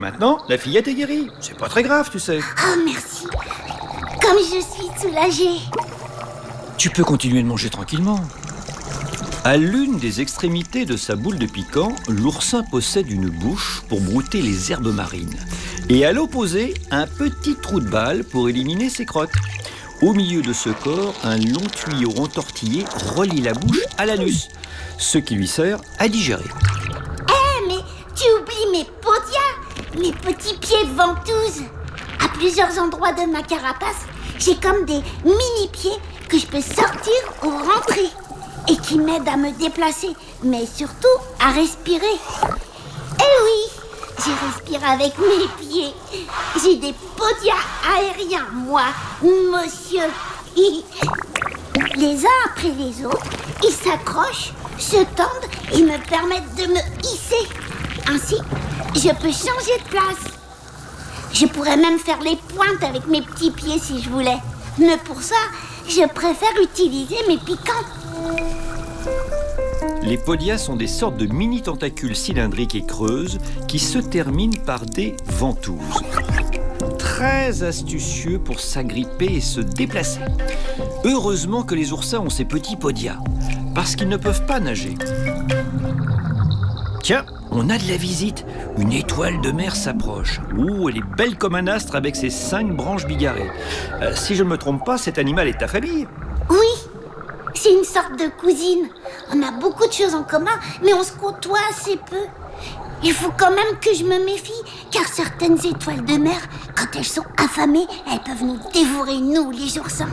Maintenant, la fillette est guérie. C'est pas très grave, tu sais. Oh, merci. Comme je suis soulagée. Tu peux continuer de manger tranquillement. À l'une des extrémités de sa boule de piquant, l'oursin possède une bouche pour brouter les herbes marines. Et à l'opposé, un petit trou de balle pour éliminer ses crottes. Au milieu de ce corps, un long tuyau entortillé relie la bouche à l'anus, ce qui lui sert à digérer. Mais tu oublies mes podias, mes petits pieds ventouses. À plusieurs endroits de ma carapace, j'ai comme des mini-pieds que je peux sortir ou rentrer et qui m'aident à me déplacer, mais surtout à respirer. Eh oui, je respire avec mes pieds. J'ai des podias aériens, moi, monsieur. Les uns après les autres, ils s'accrochent, se tendent et me permettent de me hisser. Ainsi, je peux changer de place. Je pourrais même faire les pointes avec mes petits pieds si je voulais. Mais pour ça, je préfère utiliser mes piquants. Les podias sont des sortes de mini-tentacules cylindriques et creuses qui se terminent par des ventouses. Très astucieux pour s'agripper et se déplacer. Heureusement que les oursins ont ces petits podias, parce qu'ils ne peuvent pas nager. Tiens, on a de la visite. Une étoile de mer s'approche. Oh, elle est belle comme un astre avec ses 5 branches bigarrées. Si je ne me trompe pas, cet animal est ta famille. Oui, c'est une sorte de cousine. On a beaucoup de choses en commun, mais on se côtoie assez peu. Il faut quand même que je me méfie, car certaines étoiles de mer, quand elles sont affamées, elles peuvent nous dévorer, nous, les oursins.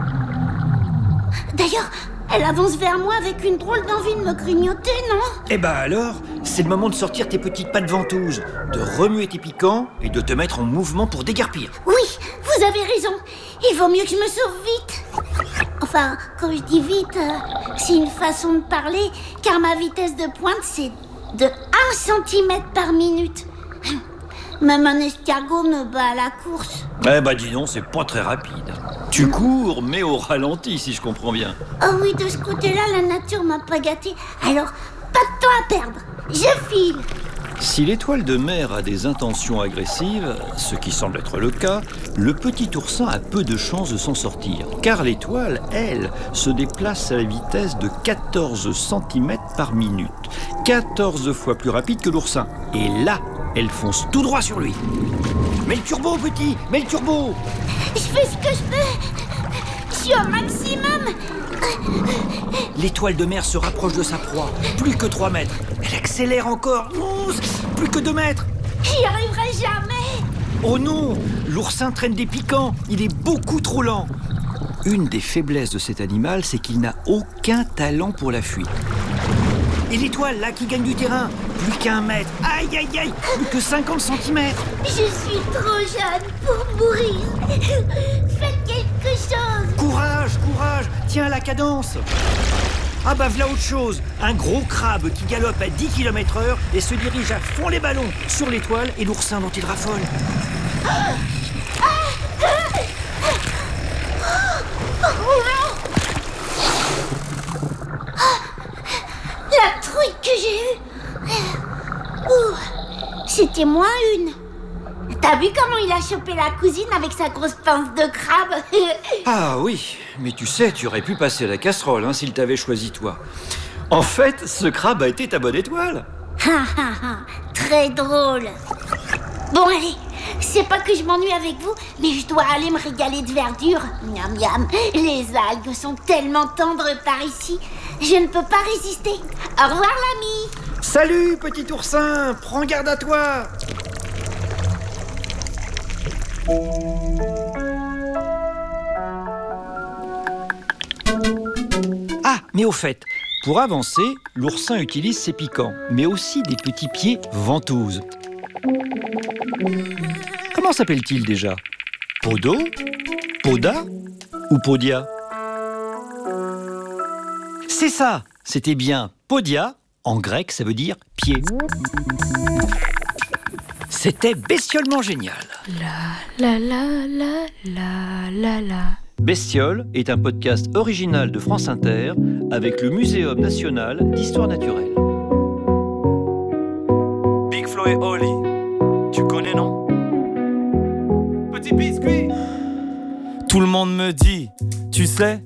D'ailleurs, elle avance vers moi avec une drôle d'envie de me grignoter, non ? Eh ben alors, c'est le moment de sortir tes petites pattes ventouses, de remuer tes piquants et de te mettre en mouvement pour déguerpir. Oui, vous avez raison. Il vaut mieux que je me sauve vite. Enfin, quand je dis vite, c'est une façon de parler, car ma vitesse de pointe, c'est de 1 cm par minute. Même un escargot me bat à la course. Eh ben dis donc, c'est pas très rapide. Tu cours, mais au ralenti, si je comprends bien. Oh oui, de ce côté-là, la nature m'a pas gâté. Alors, pas de temps à perdre. Je file. Si l'étoile de mer a des intentions agressives, ce qui semble être le cas, le petit oursin a peu de chances de s'en sortir. Car l'étoile, elle, se déplace à la vitesse de 14 cm par minute. 14 fois plus rapide que l'oursin. Et là, elle fonce tout droit sur lui. Mets le turbo, petit, mets le turbo. Je fais ce que je peux. Je suis au maximum. L'étoile de mer se rapproche de sa proie. Plus que 3 mètres. Elle accélère encore. Plus que 2 mètres. J'y arriverai jamais. Oh non, l'oursin traîne des piquants. Il est beaucoup trop lent. Une des faiblesses de cet animal, c'est qu'il n'a aucun talent pour la fuite. Et l'étoile, là, qui gagne du terrain. Plus qu'1 mètre. Aïe, aïe, aïe. Plus que 50 cm. Je suis trop jeune pour mourir. Faites quelque chose. Courage, courage. Tiens la cadence. Ah bah voilà autre chose. Un gros crabe qui galope à 10 km/h et se dirige à fond les ballons sur l'étoile et l'oursin dont il raffole. La truc que j'ai eue. C'était moins une. T'as vu comment il a chopé la cousine avec sa grosse pince de crabe? Ah oui, mais tu sais, tu aurais pu passer à la casserole s'il t'avait choisi toi. En fait, ce crabe a été ta bonne étoile. Très drôle. Bon allez, c'est pas que je m'ennuie avec vous, mais je dois aller me régaler de verdure. Miam miam, les algues sont tellement tendres par ici, je ne peux pas résister. Au revoir l'ami. Salut petit oursin, prends garde à toi. Ah, mais au fait, pour avancer, l'oursin utilise ses piquants, mais aussi des petits pieds ventouses. Comment s'appelle-t-il déjà ? Podo ? Poda ? Ou podia ? C'est ça, c'était bien podia. En grec, ça veut dire pied. C'était bestiolement génial. La la la la la la la. Bestiole est un podcast original de France Inter avec le Muséum national d'histoire naturelle. Big Flo et Oli, Tu connais, non? Petit biscuit. Tout le monde me dit, tu sais,